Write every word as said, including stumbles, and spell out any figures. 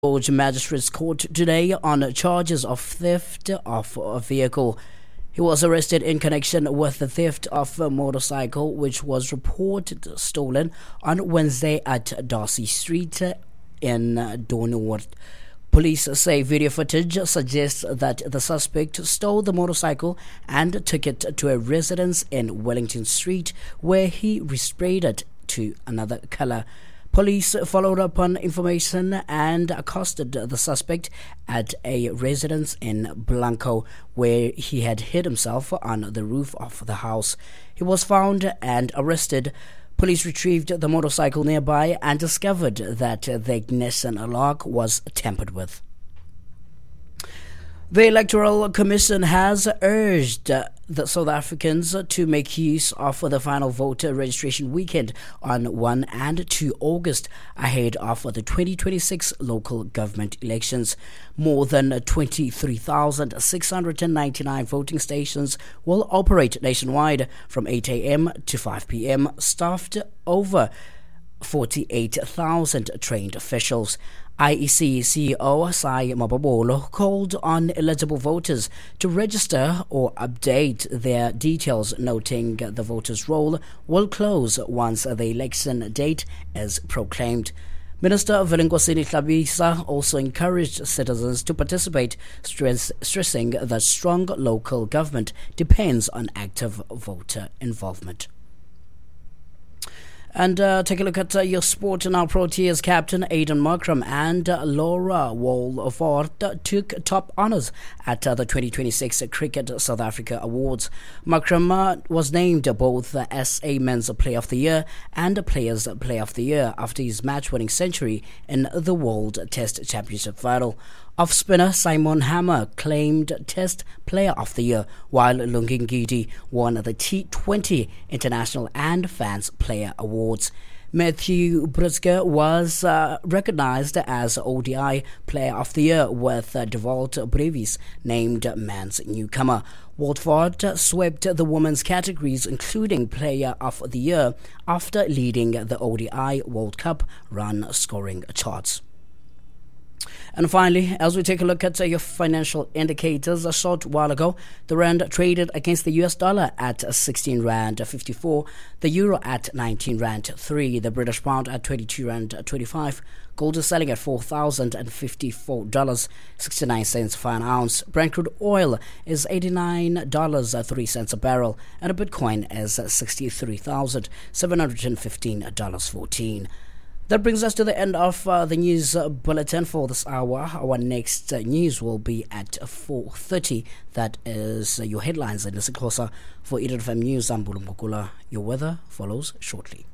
George Magistrates Court today on charges of theft of a vehicle. He was arrested in connection with the theft of a motorcycle which was reported stolen on Wednesday at Darcy Street in Dorneywood. Police say video footage suggests that the suspect stole the motorcycle and took it to a residence in Wellington Street where he resprayed it to another color. Police followed up on information and accosted the suspect at a residence in Blanco where he had hid himself on the roof of the house. He was found and arrested. Police retrieved the motorcycle nearby and discovered that the ignition lock was tampered with. The Electoral Commission has urged the South Africans to make use of the final voter registration weekend on first and second August ahead of the twenty twenty-six local government elections. More than twenty-three thousand six hundred ninety-nine voting stations will operate nationwide from eight a.m. to five p.m., staffed over forty-eight thousand trained officials. I E C C E O Sai Mababolo called on eligible voters to register or update their details, noting the voters' roll will close once the election date is proclaimed. Minister Velingosini Tlabisa also encouraged citizens to participate, stress, stressing that strong local government depends on active voter involvement. And uh, take a look at uh, your sport now. Proteas captain Aiden Markram and uh, Laura Walford uh, took top honours at uh, the twenty twenty-six Cricket South Africa Awards. Markram uh, was named both the S A Men's Player of the Year and Players Player of the Year after his match-winning century in the World Test Championship final. Off-spinner Simon Hammer claimed Test Player of the Year, while Lungi Ngidi won the T twenty International and Fans Player Awards. Matthew Britzker was uh, recognized as O D I Player of the Year, with uh, Devalt Brevis named Man's Newcomer. Watford swept the women's categories, including Player of the Year, after leading the O D I World Cup run scoring charts. And finally, as we take a look at uh, your financial indicators, a short while ago, the rand traded against the U S dollar at sixteen rand fifty-four, the euro at nineteen rand three, the British pound at twenty-two rand twenty-five, gold is selling at four thousand fifty-four dollars and sixty-nine cents for an ounce. Brent crude oil is eighty-nine dollars and three cents a barrel, and a Bitcoin is sixty-three thousand seven hundred fifteen dollars and fourteen cents. That brings us to the end of uh, the news uh, bulletin for this hour. Our next uh, news will be at four thirty. That is uh, your headlines. And listen closer for E D F M News. I'm Bulu Mbukula. Your weather follows shortly.